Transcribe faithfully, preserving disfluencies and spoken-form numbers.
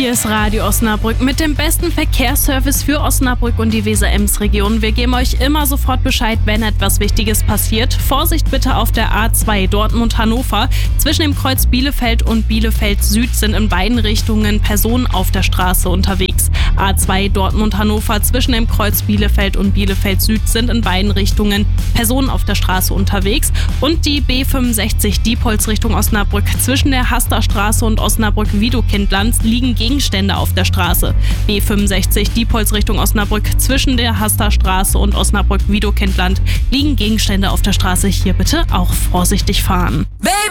Hier ist Radio Osnabrück mit dem besten Verkehrsservice für Osnabrück und die Weser-Ems-Region. Wir geben euch immer sofort Bescheid, wenn etwas Wichtiges passiert. Vorsicht bitte auf der A zwei Dortmund-Hannover. Zwischen dem Kreuz Bielefeld und Bielefeld Süd sind in beiden Richtungen Personen auf der Straße unterwegs. A zwei Dortmund-Hannover, zwischen dem Kreuz Bielefeld und Bielefeld Süd sind in beiden Richtungen Personen auf der Straße unterwegs. Und die B fünfundsechzig Diepholz Richtung Osnabrück, zwischen der Hasterstraße und Osnabrück-Widokindland liegen Gegenstände auf der Straße. B fünfundsechzig Diepholz Richtung Osnabrück, zwischen der Hasterstraße und Osnabrück-Widokindland liegen Gegenstände auf der Straße. Hier bitte auch vorsichtig fahren. Baby!